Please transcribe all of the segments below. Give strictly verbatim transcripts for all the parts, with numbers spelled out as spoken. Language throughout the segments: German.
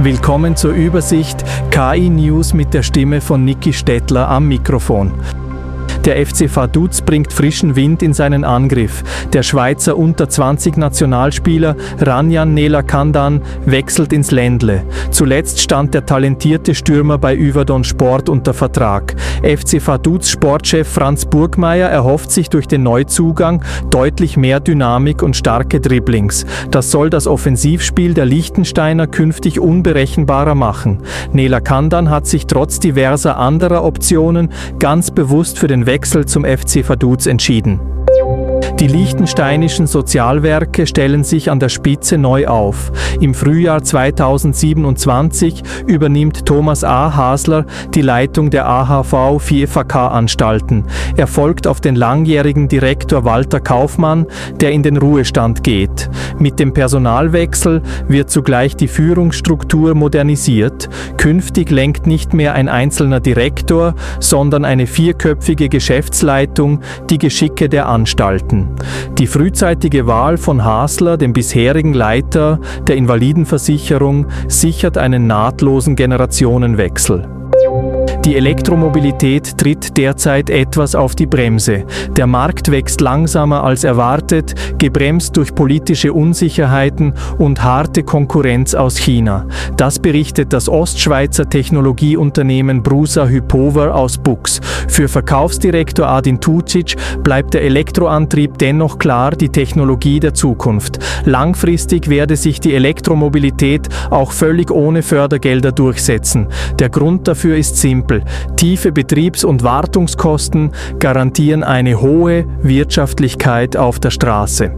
Willkommen zur Übersicht K I-News mit der Stimme von Niki Stettler am Mikrofon. Der F C Vaduz bringt frischen Wind in seinen Angriff. Der Schweizer unter zwanzig Nationalspieler Ranjan Neelakandan wechselt ins Ländle. Zuletzt stand der talentierte Stürmer bei Yverdon Sport unter Vertrag. F C Vaduz Sportchef Franz Burgmeier erhofft sich durch den Neuzugang deutlich mehr Dynamik und starke Dribblings. Das soll das Offensivspiel der Liechtensteiner künftig unberechenbarer machen. Neelakandan hat sich trotz diverser anderer Optionen ganz bewusst für den Wechsel zum F C Vaduz entschieden. Die liechtensteinischen Sozialwerke stellen sich an der Spitze neu auf. Im Frühjahr zweitausendsiebenundzwanzig übernimmt Thomas A. Hasler die Leitung der A H V vier V K-Anstalten. Er folgt auf den langjährigen Direktor Walter Kaufmann, der in den Ruhestand geht. Mit dem Personalwechsel wird zugleich die Führungsstruktur modernisiert. Künftig lenkt nicht mehr ein einzelner Direktor, sondern eine vierköpfige Geschäftsleitung die Geschicke der Anstalten. Die frühzeitige Wahl von Hasler, dem bisherigen Leiter der Invalidenversicherung, sichert einen nahtlosen Generationenwechsel. Die Elektromobilität tritt derzeit etwas auf die Bremse. Der Markt wächst langsamer als erwartet, gebremst durch politische Unsicherheiten und harte Konkurrenz aus China. Das berichtet das Ostschweizer Technologieunternehmen Brusa Hypover aus Bux. Für Verkaufsdirektor Adin Tucic bleibt der Elektroantrieb dennoch klar die Technologie der Zukunft. Langfristig werde sich die Elektromobilität auch völlig ohne Fördergelder durchsetzen. Der Grund dafür ist simpel. Tiefe Betriebs- und Wartungskosten garantieren eine hohe Wirtschaftlichkeit auf der Straße.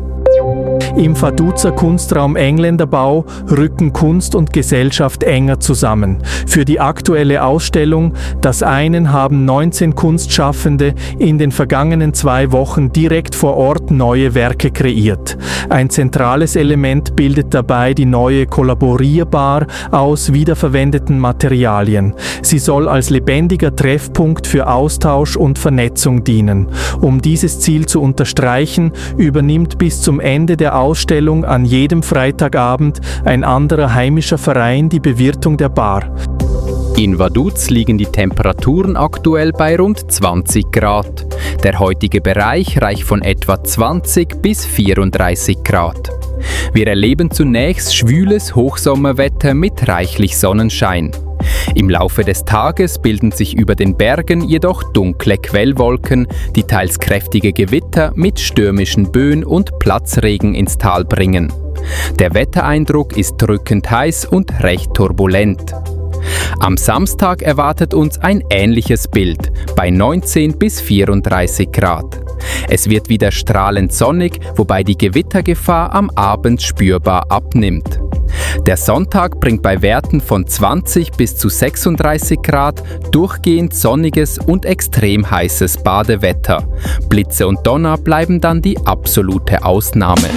Im Vaduzer Kunstraum Engländerbau rücken Kunst und Gesellschaft enger zusammen. Für die aktuelle Ausstellung Das einen haben neunzehn Kunstschaffende in den vergangenen zwei Wochen direkt vor Ort neue Werke kreiert. Ein zentrales Element bildet dabei die neue Kollaborierbar aus wiederverwendeten Materialien. Sie soll als lebendiger Treffpunkt für Austausch und Vernetzung dienen. Um dieses Ziel zu unterstreichen, übernimmt bis zum Ende der Ausstellung an jedem Freitagabend ein anderer heimischer Verein die Bewirtung der Bar. In Vaduz liegen die Temperaturen aktuell bei rund zwanzig Grad. Der heutige Bereich reicht von etwa zwanzig bis vierunddreißig Grad. Wir erleben zunächst schwüles Hochsommerwetter mit reichlich Sonnenschein. Im Laufe des Tages bilden sich über den Bergen jedoch dunkle Quellwolken, die teils kräftige Gewitter mit stürmischen Böen und Platzregen ins Tal bringen. Der Wettereindruck ist drückend heiß und recht turbulent. Am Samstag erwartet uns ein ähnliches Bild bei neunzehn bis vierunddreißig Grad. Es wird wieder strahlend sonnig, wobei die Gewittergefahr am Abend spürbar abnimmt. Der Sonntag bringt bei Werten von zwanzig bis zu sechsunddreißig Grad durchgehend sonniges und extrem heißes Badewetter. Blitze und Donner bleiben dann die absolute Ausnahme.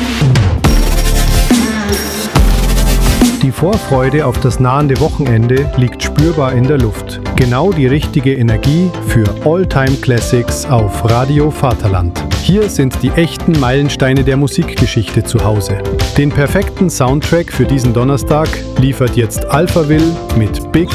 Die Vorfreude auf das nahende Wochenende liegt spürbar in der Luft. Genau die richtige Energie für All-Time Classics auf Radio Vaterland. Hier sind die echten Meilensteine der Musikgeschichte zu Hause. Den perfekten Soundtrack für diesen Donnerstag liefert jetzt Alphaville mit Big